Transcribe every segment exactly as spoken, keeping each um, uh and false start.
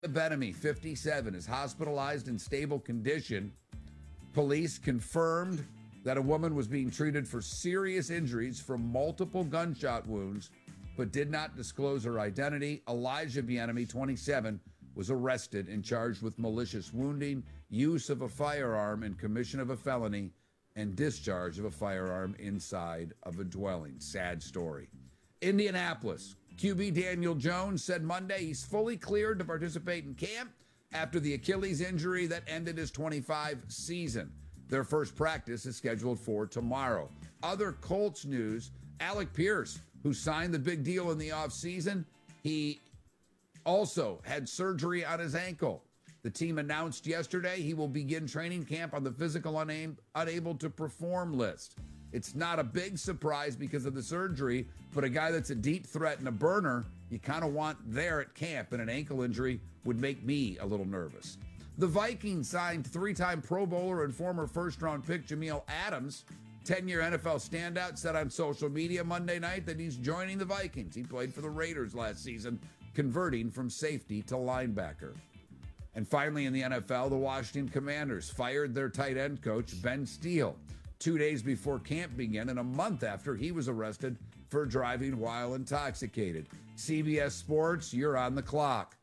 Benamy, fifty-seven, is hospitalized in stable condition. Police confirmed that a woman was being treated for serious injuries from multiple gunshot wounds, but did not disclose her identity. Elijah Bienemy, twenty-seven, was arrested and charged with malicious wounding, use of a firearm in commission of a felony, and discharge of a firearm inside of a dwelling. Sad story. Indianapolis, Q B Daniel Jones said Monday he's fully cleared to participate in camp after the Achilles injury that ended his twenty-five season. Their first practice is scheduled for tomorrow. Other Colts news, Alec Pierce, who signed the big deal in the offseason, he also had surgery on his ankle. The team announced yesterday he will begin training camp on the physical unable, unable to perform list. It's not a big surprise because of the surgery, but a guy that's a deep threat and a burner, you kind of want there at camp, and an ankle injury would make me a little nervous. The Vikings signed three-time Pro Bowler and former first-round pick Jameel Adams. ten-year N F L standout said on social media Monday night that he's joining the Vikings. He played for the Raiders last season, converting from safety to linebacker. And finally in the N F L, the Washington Commanders fired their tight end coach, Ben Steele, two days before camp began and a month after he was arrested for driving while intoxicated. C B S Sports, you're on the clock.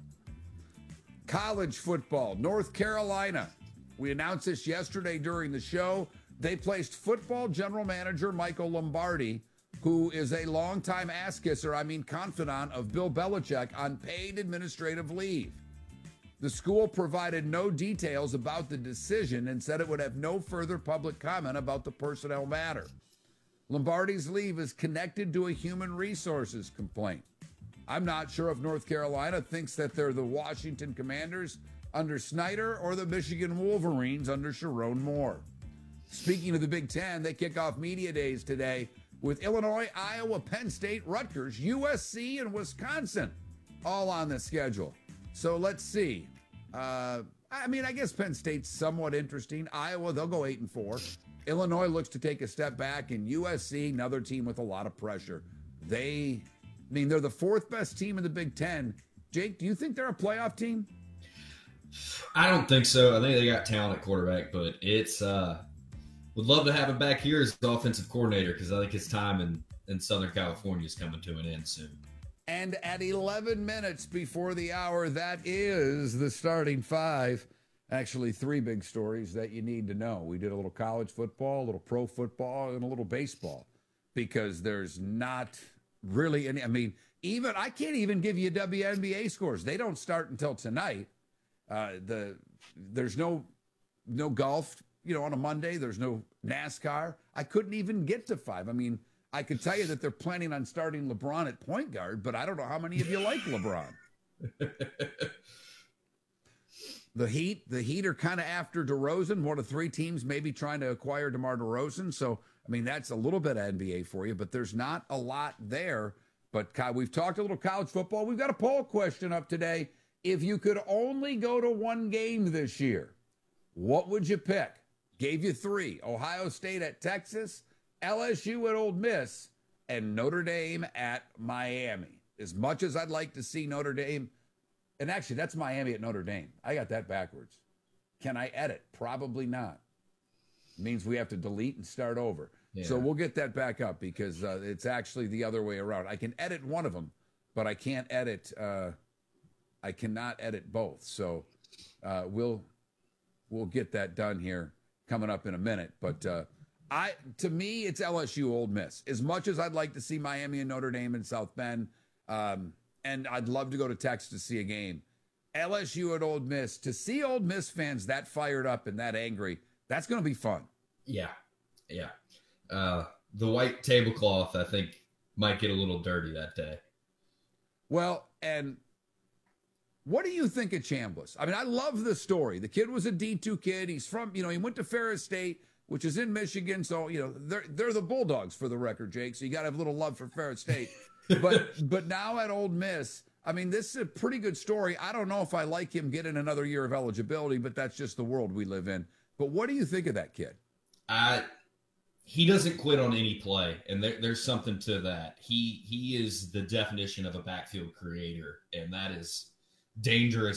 College football, North Carolina. We announced this yesterday during the show. They placed football general manager Michael Lombardi, who is a longtime ass-kisser, I mean confidant of Bill Belichick, on paid administrative leave. The school provided no details about the decision and said it would have no further public comment about the personnel matter. Lombardi's leave is connected to a human resources complaint. I'm not sure if North Carolina thinks that they're the Washington Commanders under Snyder or the Michigan Wolverines under Sharon Moore. Speaking of the Big Ten, they kick off media days today with Illinois, Iowa, Penn State, Rutgers, U S C, and Wisconsin all on the schedule. So let's see. Uh, I mean, I guess Penn State's somewhat interesting. Iowa, they'll go eight and four. Illinois looks to take a step back, and U S C, another team with a lot of pressure. They, I mean, they're the fourth best team in the Big Ten. Jake, do you think they're a playoff team? I don't think so. I think they got talent at quarterback, but it's uh, would love to have him back here as the offensive coordinator because I think his time in, in Southern California is coming to an end soon. And at eleven minutes before the hour, that is the starting five. Actually, three big stories that you need to know. We did a little college football, a little pro football, and a little baseball because there's not really any. I mean, even I can't even give you W N B A scores. They don't start until tonight. Uh, the there's no no golf, you know, on a Monday. There's no NASCAR. I couldn't even get to five. I mean, I could tell you that they're planning on starting LeBron at point guard, but I don't know how many of you like LeBron. The Heat, the Heat are kind of after DeRozan, one of three teams maybe trying to acquire DeMar DeRozan. So, I mean, that's a little bit of N B A for you, but there's not a lot there. But we've talked a little college football. We've got a poll question up today. If you could only go to one game this year, what would you pick? Gave you three: Ohio State at Texas, L S U at Ole Miss, and Notre Dame at Miami. As much as I'd like to see Notre Dame, and actually that's Miami at Notre Dame. I got that backwards. Can I edit? Probably not. It means we have to delete and start over. Yeah. So we'll get that back up because uh, it's actually the other way around. I can edit one of them, but I can't edit. Uh, I cannot edit both. So uh, we'll we'll get that done here coming up in a minute. But uh, I, to me, it's L S U Ole Miss. As much as I'd like to see Miami and Notre Dame in South Bend, um, and I'd love to go to Texas to see a game, L S U at Ole Miss, to see Ole Miss fans that fired up and that angry, that's going to be fun. Yeah, yeah. Uh, the white tablecloth, I think, might get a little dirty that day. Well, and what do you think of Chambliss? I mean, I love the story. The kid was a D two kid. He's from, you know, he went to Ferris State, which is in Michigan. So, you know, they're, they're the Bulldogs for the record, Jake. So you got to have a little love for Ferris State. But but now at Ole Miss, I mean, this is a pretty good story. I don't know if I like him getting another year of eligibility, but that's just the world we live in. But what do you think of that kid? Uh, he doesn't quit on any play, and there, there's something to that. He he is the definition of a backfield creator, and that is dangerous